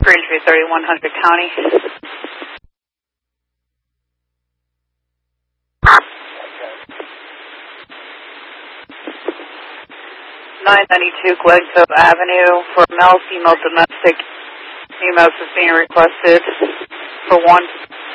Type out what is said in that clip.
Greenview 3100 County. 992 Glencoe Avenue for male, female, domestic. Females is being requested for 1.